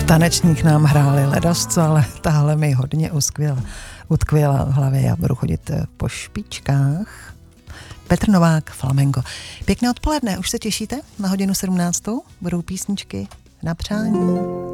Tanečník nám hráli ledasco, ale tahle mi hodně utkvěla v hlavě. Já budu chodit po špičkách. Petr Novák, Flamengo. Pěkné odpoledne, už se těšíte na hodinu 17. Budou písničky na přání.